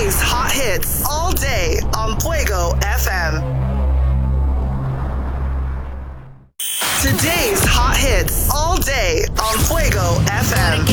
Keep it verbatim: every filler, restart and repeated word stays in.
Today's hot hits all day on Fuego F M. Today's hot hits all day on Fuego F M.